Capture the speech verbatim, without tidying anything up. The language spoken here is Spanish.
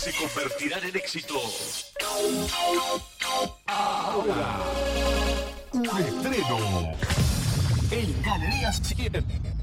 se convertirán en éxito. Ahora, un estreno en Galerías siete.